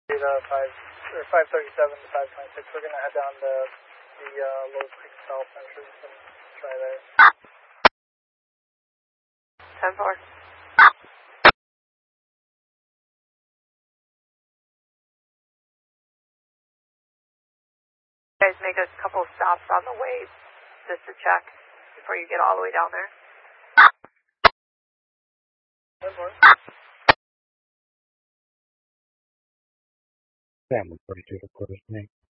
537 to 526. We're gonna head down to the Lowe's Creek South entrance and try there. 10-4. Guys, make a couple stops on the way just to check before you get all the way down there. 10-4. Family 42 to quarters to me.